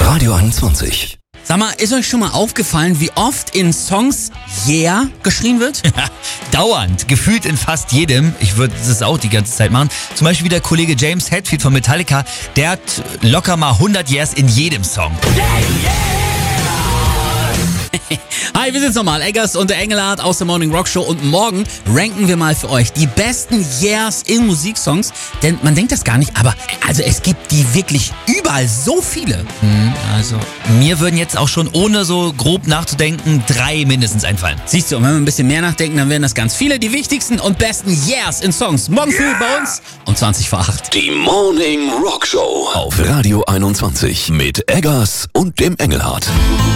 Radio 21. Sag mal, ist euch schon mal aufgefallen, wie oft in Songs Yeah geschrien wird? Dauernd, gefühlt in fast jedem. Ich würde das auch die ganze Zeit machen. Zum Beispiel wie der Kollege James Hetfield von Metallica, der hat locker mal 100 Yeahs in jedem Song. Hi, wir sind's nochmal, Eggers und der Engelhardt aus der Morning Rock Show und morgen ranken wir mal für euch die besten Yeahs in Musiksongs, denn man denkt das gar nicht, aber also es gibt die wirklich überall so viele. Also, mir würden jetzt auch schon ohne so grob nachzudenken 3 mindestens einfallen. Siehst du, und wenn wir ein bisschen mehr nachdenken, dann wären das ganz viele. Die wichtigsten und besten Yeahs in Songs. Morgen früh bei uns um 20:08. Die Morning Rock Show auf Radio 21 mit Eggers und dem Engelhardt.